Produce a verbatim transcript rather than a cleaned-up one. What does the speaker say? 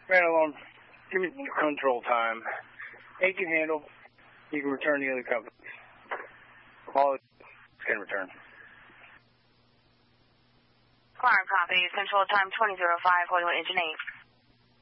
Man alone, give me control time. Eight can handle. You can return the other companies. All it's can return. Clark copies. Control time twenty oh five, Hollywood Engine eight.